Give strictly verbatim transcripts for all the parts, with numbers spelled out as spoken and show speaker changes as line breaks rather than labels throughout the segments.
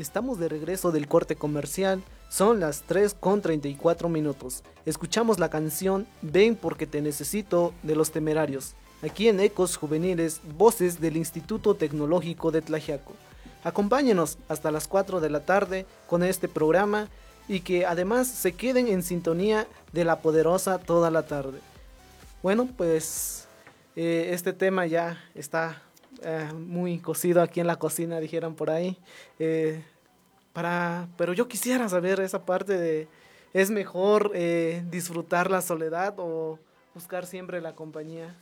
Estamos de regreso del corte comercial, son las tres con treinta y cuatro minutos. Escuchamos la canción Ven porque te necesito de Los Temerarios, aquí en Ecos Juveniles, voces del Instituto Tecnológico de Tlaxiaco. Acompáñenos hasta las cuatro de la tarde con este programa y que además se queden en sintonía de La Poderosa toda la tarde. Bueno, pues eh, este tema ya está eh, muy cocido aquí en la cocina, dijeran por ahí. Eh, para, pero yo quisiera saber esa parte de, ¿es mejor eh, disfrutar la soledad o buscar siempre la compañía?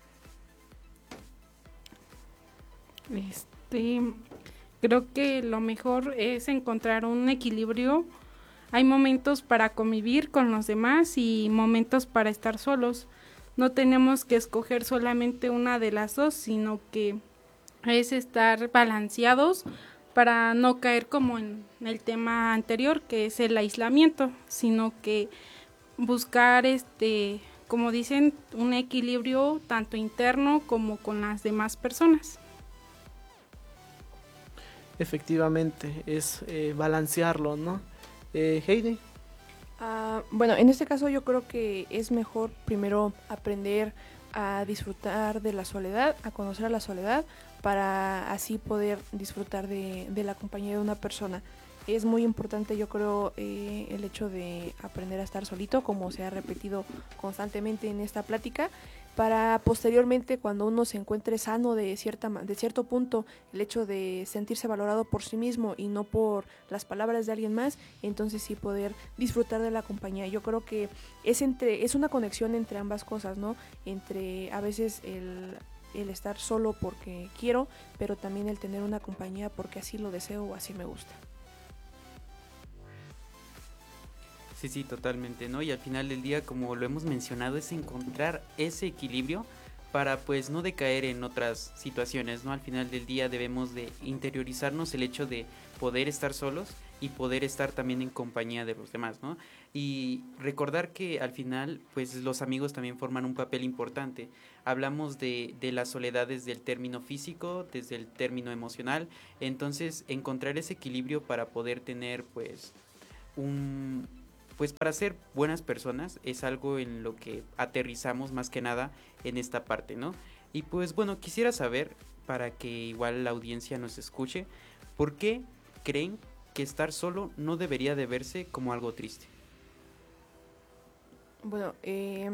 Este, creo que lo mejor es encontrar un equilibrio. Hay momentos para convivir con los demás y momentos para estar solos. No tenemos que escoger solamente una de las dos, sino que es estar balanceados para no caer como en el tema anterior, que es el aislamiento, sino que buscar, este, como dicen, un equilibrio tanto interno como con las demás personas.
Efectivamente, es eh, balancearlo, ¿no? Eh, Heidi.
Uh, bueno, en este caso yo creo que es mejor primero aprender a disfrutar de la soledad, a conocer a la soledad, para así poder disfrutar de, de la compañía de una persona. Es muy importante, yo creo, eh, el hecho de aprender a estar solito, como se ha repetido constantemente en esta plática, para posteriormente, cuando uno se encuentre sano de, cierta, de cierto punto, el hecho de sentirse valorado por sí mismo y no por las palabras de alguien más, entonces sí poder disfrutar de la compañía. Yo creo que es, entre, es una conexión entre ambas cosas, ¿no? Entre a veces el, el estar solo porque quiero, pero también el tener una compañía porque así lo deseo o así me gusta.
Sí, sí, totalmente, ¿no? Y al final del día, como lo hemos mencionado, es encontrar ese equilibrio para pues no decaer en otras situaciones, ¿no? Al final del día debemos de interiorizarnos el hecho de poder estar solos y poder estar también en compañía de los demás, ¿no? Y recordar que al final pues los amigos también forman un papel importante. Hablamos de, de la soledad desde el término físico, desde el término emocional, entonces encontrar ese equilibrio para poder tener pues un... pues para ser buenas personas es algo en lo que aterrizamos más que nada en esta parte, ¿no? Y pues bueno, quisiera saber, para que igual la audiencia nos escuche, ¿por qué creen que estar solo no debería de verse como algo triste?
Bueno, eh,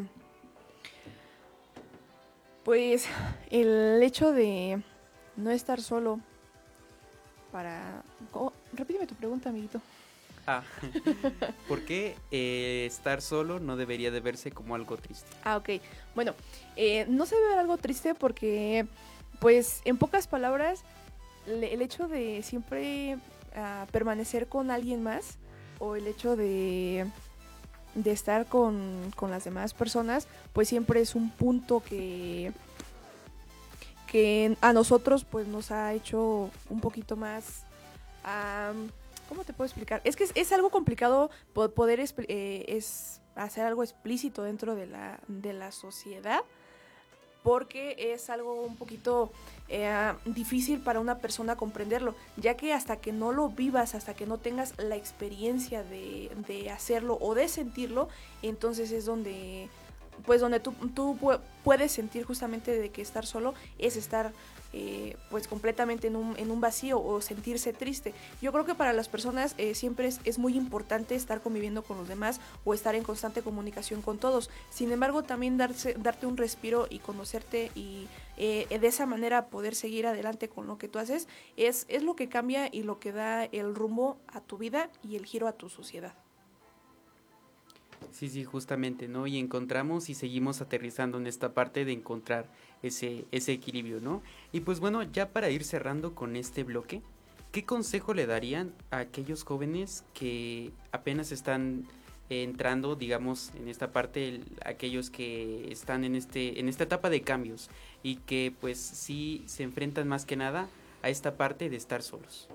pues el hecho de no estar solo para... Oh, repíteme tu pregunta, amiguito.
Ah, ¿por qué eh, estar solo no debería de verse como algo triste?
Ah, ok. Bueno, eh, no se debe ver algo triste porque, pues, en pocas palabras, le, el hecho de siempre uh, permanecer con alguien más o el hecho de, de estar con, con las demás personas, pues siempre es un punto que, que a nosotros, pues, nos ha hecho un poquito más... Um, ¿Cómo te puedo explicar? Es que es, es algo complicado poder eh, es hacer algo explícito dentro de la, de la sociedad, porque es algo un poquito eh, difícil para una persona comprenderlo, ya que hasta que no lo vivas, hasta que no tengas la experiencia de, de hacerlo o de sentirlo, entonces es donde, pues donde tú, tú puedes sentir justamente de que estar solo es estar Eh, pues completamente en un, en un vacío o sentirse triste. Yo creo que para las personas eh, siempre es, es muy importante estar conviviendo con los demás o estar en constante comunicación con todos. Sin embargo, también darse, darte un respiro y conocerte y eh, de esa manera poder seguir adelante con lo que tú haces es, es lo que cambia y lo que da el rumbo a tu vida y el giro a tu sociedad.
Sí, sí, justamente, ¿no? Y encontramos y seguimos aterrizando en esta parte de encontrar ese, ese equilibrio, ¿no? Y pues bueno, ya para ir cerrando con este bloque, ¿qué consejo le darían a aquellos jóvenes que apenas están entrando, digamos, en esta parte, el, aquellos que están en, este, en esta etapa de cambios y que pues sí se enfrentan más que nada a esta parte de estar solos?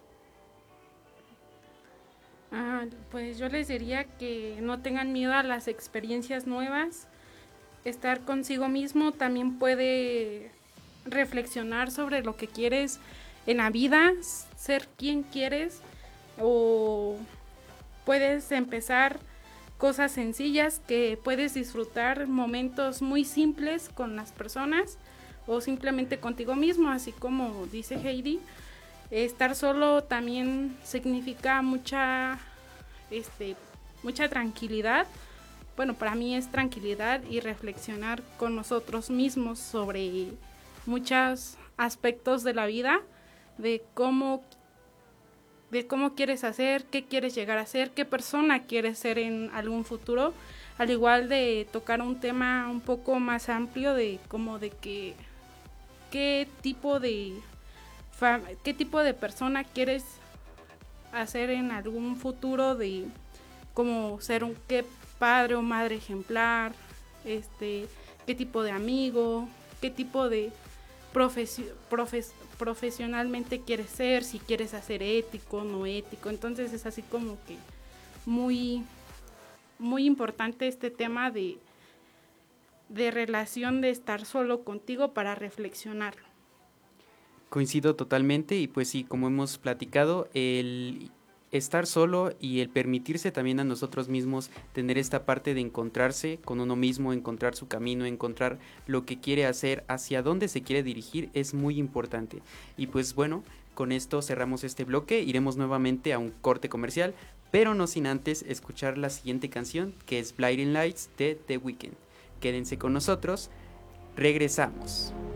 Ah, pues yo les diría que no tengan miedo a las experiencias nuevas. Estar consigo mismo también puede reflexionar sobre lo que quieres en la vida, ser quien quieres, o puedes empezar cosas sencillas que puedes disfrutar, momentos muy simples con las personas o simplemente contigo mismo, así como dice Heidi. Estar solo también significa mucha, este, mucha tranquilidad. Bueno, para mí es tranquilidad y reflexionar con nosotros mismos sobre muchos aspectos de la vida, de cómo, de cómo quieres hacer, qué quieres llegar a ser, qué persona quieres ser en algún futuro, al igual de tocar un tema un poco más amplio de como de que qué tipo de qué tipo de persona quieres hacer en algún futuro, de como ser un qué padre o madre ejemplar, este, qué tipo de amigo, qué tipo de profesi- profes- profesionalmente quieres ser, si quieres hacer ético, no ético. Entonces es así como que muy, muy importante este tema de, de relación, de estar solo contigo para reflexionarlo.
Coincido totalmente y pues sí, como hemos platicado, el estar solo y el permitirse también a nosotros mismos tener esta parte de encontrarse con uno mismo, encontrar su camino, encontrar lo que quiere hacer, hacia dónde se quiere dirigir, es muy importante. Y pues bueno, con esto cerramos este bloque, iremos nuevamente a un corte comercial, pero no sin antes escuchar la siguiente canción, que es Blinding Lights de The Weeknd. Quédense con nosotros, regresamos.